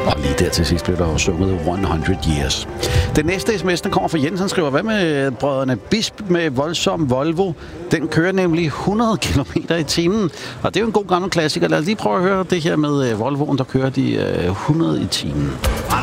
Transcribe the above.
Og lige der til sidst blev der jo sunget 100 Years. Den næste sms, den kommer fra Jens. Han skriver, hvad med brødrene Bisp med voldsom Volvo? Den kører nemlig 100 km i timen. Og det er jo en god gammel klassiker. Lad os lige prøve at høre det her med Volvoen, der kører de 100 i timen.